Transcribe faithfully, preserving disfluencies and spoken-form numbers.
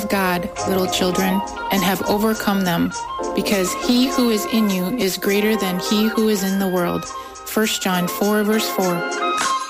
of God, little children, and have overcome them, because he who is in you is greater than he who is in the world. First John four, verse four.